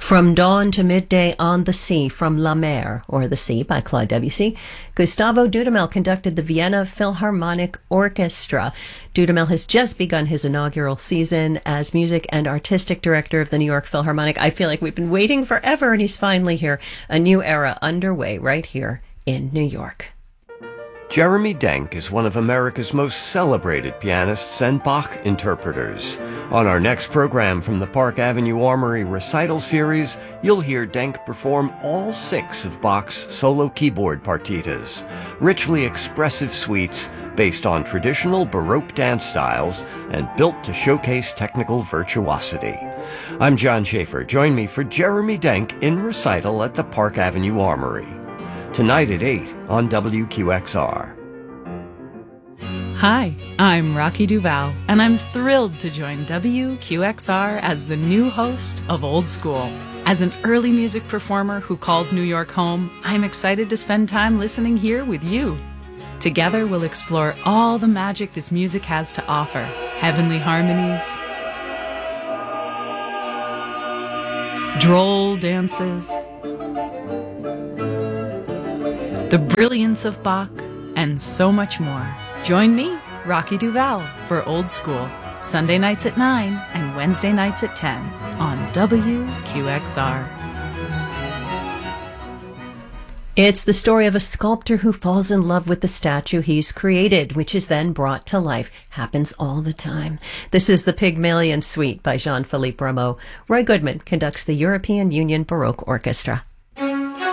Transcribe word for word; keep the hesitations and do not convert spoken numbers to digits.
From Dawn to Midday on the Sea, from La Mer, or The Sea, by Claude Debussy, Gustavo Dudamel conducted the Vienna Philharmonic Orchestra. Dudamel has just begun his inaugural season as music and artistic director of the New York Philharmonic. I feel like we've been waiting forever, and he's finally here. A new era underway right here in New York. Jeremy Denk is one of America's most celebrated pianists and Bach interpreters. On our next program from the Park Avenue Armory Recital Series, you'll hear Denk perform all six of Bach's solo keyboard partitas, richly expressive suites based on traditional Baroque dance styles and built to showcase technical virtuosity. I'm John Schaefer. Join me for Jeremy Denk in recital at the Park Avenue Armory. Tonight at eight on W Q X R. Hi, I'm Rocky Duval, and I'm thrilled to join W Q X R as the new host of Old School. As an early music performer who calls New York home, I'm excited to spend time listening here with you. Together, we'll explore all the magic this music has to offer. Heavenly harmonies, droll dances, the brilliance of Bach, and so much more. Join me, Rocky Duval, for Old School, Sunday nights at nine and Wednesday nights at ten on W Q X R. It's the story of a sculptor who falls in love with the statue he's created, which is then brought to life. Happens all the time. This is the Pygmalion Suite by Jean-Philippe Rameau. Roy Goodman conducts the European Union Baroque Orchestra.